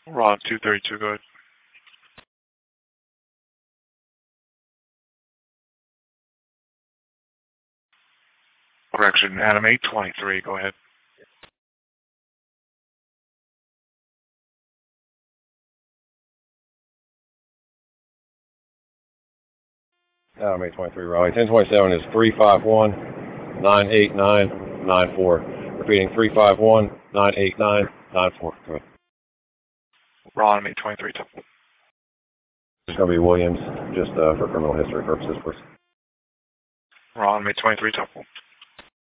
Ron 232, go ahead. Correction, Adam 823, go ahead. Adam 823, Raleigh. 1027 is 351-989-94. Repeating 351-989-94. Go ahead. Ron 823, Temple. It's going to be Williams, just for criminal history purposes, please. Ron 823, Temple.